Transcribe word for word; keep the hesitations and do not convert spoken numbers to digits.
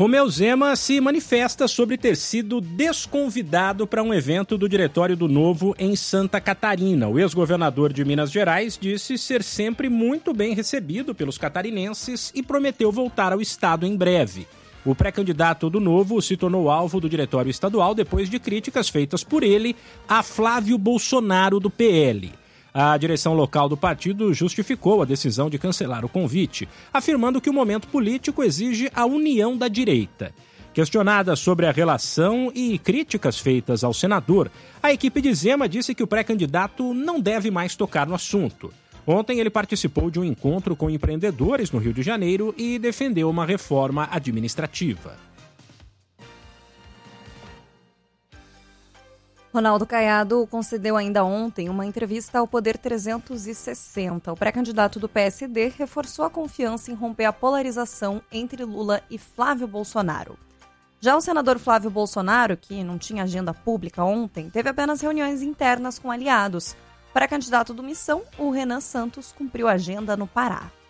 Romeu Zema se manifesta sobre ter sido desconvidado para um evento do Diretório do Novo em Santa Catarina. O ex-governador de Minas Gerais disse ser sempre muito bem recebido pelos catarinenses e prometeu voltar ao estado em breve. O pré-candidato do Novo se tornou alvo do Diretório Estadual depois de críticas feitas por ele a Flávio Bolsonaro do P L. A direção local do partido justificou a decisão de cancelar o convite, afirmando que o momento político exige a união da direita. Questionada sobre a relação e críticas feitas ao senador, a equipe de Zema disse que o pré-candidato não deve mais tocar no assunto. Ontem ele participou de um encontro com empreendedores no Rio de Janeiro e defendeu uma reforma administrativa. Ronaldo Caiado concedeu ainda ontem uma entrevista ao Poder trezentos e sessenta. O pré-candidato do P S D reforçou a confiança em romper a polarização entre Lula e Flávio Bolsonaro. Já o senador Flávio Bolsonaro, que não tinha agenda pública ontem, teve apenas reuniões internas com aliados. O pré-candidato do Missão, o Renan Santos, cumpriu a agenda no Pará.